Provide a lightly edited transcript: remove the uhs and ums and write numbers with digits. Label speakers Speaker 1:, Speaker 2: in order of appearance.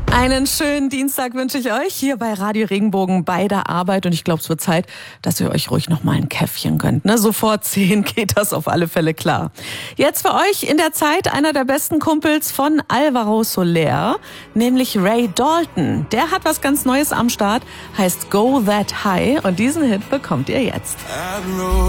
Speaker 1: Einen schönen Dienstag wünsche ich euch hier bei Radio Regenbogen bei der Arbeit. Und ich glaube, es wird Zeit, dass ihr euch ruhig noch mal ein Käffchen gönnt. So vor 10 geht das auf alle Fälle klar. Jetzt für euch in der Zeit einer der besten Kumpels von Alvaro Soler, nämlich Ray Dalton. Der hat was ganz Neues am Start, heißt Go That High. Und diesen Hit bekommt ihr jetzt.